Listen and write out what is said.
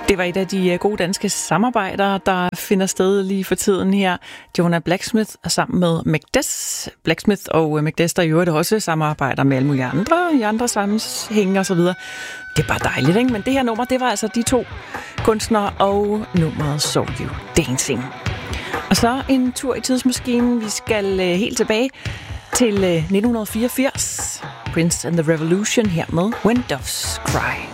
Det var et af de gode danske samarbejder, der finder sted lige for tiden her. Jonah Blacksmith er sammen med McDess. Blacksmith og McDess, der i øvrigt også samarbejder med alle mulige andre i andre sammenhænge og så videre. Det er bare dejligt, ikke? Men det her nummer, det var altså de to kunstnere og nummeret Saw You Dancing. Og så en tur i tidsmaskinen. Vi skal helt tilbage til 1984. Prince and the Revolution her med When Doves Cry.